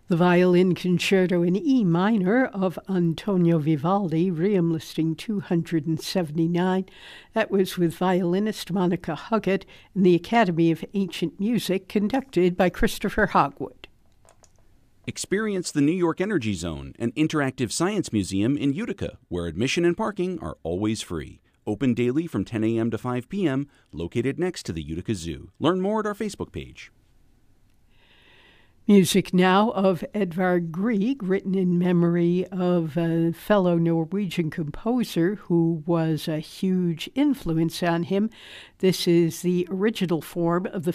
The Violin Concerto in E minor of Antonio Vivaldi, Ream listing 279. That was with violinist Monica Huggett in the Academy of Ancient Music, conducted by Christopher Hogwood. Experience the New York Energy Zone, an interactive science museum in Utica, where admission and parking are always free. Open daily from 10 a.m. to 5 p.m., located next to the Utica Zoo. Learn more at our Facebook page. Music now of Edvard Grieg, written in memory of a fellow Norwegian composer who was a huge influence on him. This is the original form of the